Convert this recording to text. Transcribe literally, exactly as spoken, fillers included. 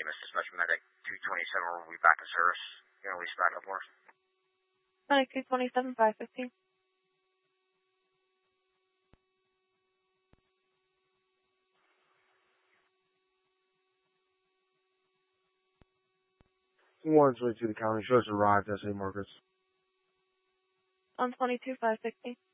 E M S Dispatch Medic two twenty-seven will be back in service. You can release back up for us. Medic two twenty-seven, five fifteen. one twenty-two, the county shows arrived at Saint Margaret's. one twenty-two, five sixty.